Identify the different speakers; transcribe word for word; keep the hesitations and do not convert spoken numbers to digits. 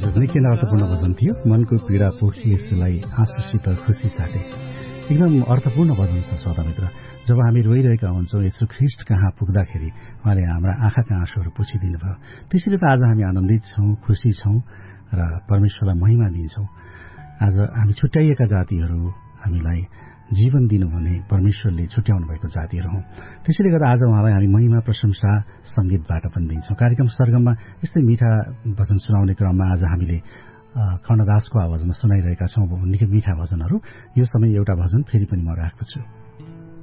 Speaker 1: निकै अर्थपूर्ण भजन थियो। मनको पीडा पोखी यसुलाई आँसुसित खुसी साटे। एकदम अर्थपूर्ण भजन छ श्रोता मित्र। जब हामी रोइरहेका हुन्छौँ यसु ख्रीष्ट कहाँ पुग्दाखेरि उहाँले हाम्रा आँखाका आँसुहरू पुछिदिनु भयो। त्यसैले त आज हामी आनन्दित छौँ, खुसी छौँ र परमेश्वरलाई महिमा दिन्छौँ। आज हामी छुट्याइएका जातिहरू, हामीलाई जीवन दिनु भने परमेश्वरले छुट्याउनु भएको जातिहरू हौं। त्यसैले गर्दा आज उहाँलाई हामी महिमा प्रशंसा संगीतबाट पनि दिन्छौँ। कार्यक्रम सरगममा यस्तै मिठा भजन सुनाउने क्रममा आज हामीले कर्णदासको आवाजमा सुनाइरहेका छौँ निकै मिठा भजनहरू। यो समय एउटा भजन फेरि पनि म राख्दछु।